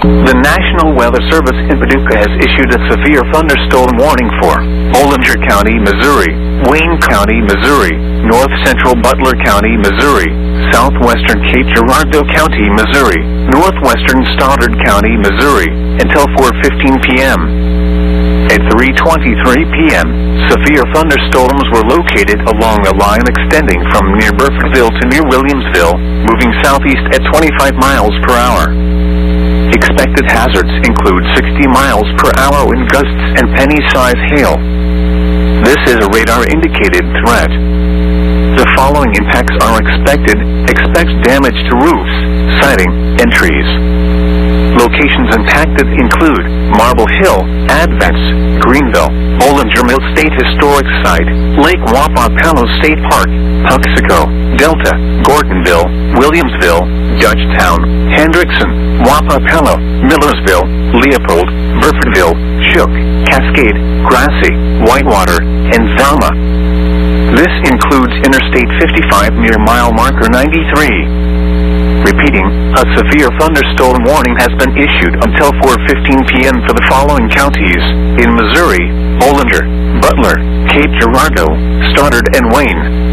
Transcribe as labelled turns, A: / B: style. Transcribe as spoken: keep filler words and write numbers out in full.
A: The National Weather Service in Paducah has issued a severe thunderstorm warning for Bollinger County, Missouri, Wayne County, Missouri, North Central Butler County, Missouri, Southwestern Cape Girardeau County, Missouri, Northwestern Stoddard County, Missouri, until four fifteen p m At three twenty-three p m, severe thunderstorms were located along a line extending from near Burfordville to near Williamsville, moving southeast at twenty-five miles per hour. Expected hazards include sixty miles per hour wind gusts and penny-size hail. This is a radar-indicated threat. The following impacts are expected. Expect damage to roofs, siding, and trees. Locations impacted include Marble Hill, Advents, Greenville, Bollinger Mill State Historic Site, Lake Wapapello State Park, Puxico, Delta, Gordonville, Williamsville, Dutchtown, Hendrickson, Wapapello, Millersville, Leopold, Burfordville, Shook, Cascade, Grassy, Whitewater, and Thelma. This includes Interstate fifty-five near mile marker ninety-three. Repeating, a severe thunderstorm warning has been issued until four fifteen p m for the following counties: in Missouri, Bollinger, Butler, Cape Girardeau, Stoddard, and Wayne.